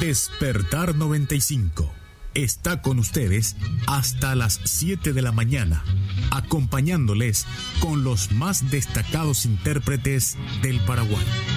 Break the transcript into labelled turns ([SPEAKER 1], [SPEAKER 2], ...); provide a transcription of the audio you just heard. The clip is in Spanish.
[SPEAKER 1] Despertar 95. Está con ustedes hasta las 7 de la mañana, acompañándoles con los más destacados intérpretes del Paraguay.